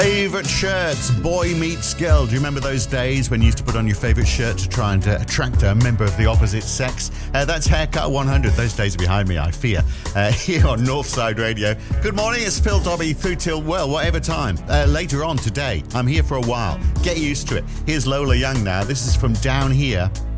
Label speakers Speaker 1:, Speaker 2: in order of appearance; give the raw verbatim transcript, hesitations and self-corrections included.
Speaker 1: Favourite shirts, boy meets girl. Do you remember those days when you used to put on your favourite shirt to try and uh, attract a member of the opposite sex? Uh, that's Haircut one hundred. Those days are behind me, I fear. Uh, here on Northside Radio. Good morning, it's Phil Dobby through till, well, whatever time. Uh, later on today, I'm here for a while. Get used to it. Here's Lola Young now. This is from Down Here.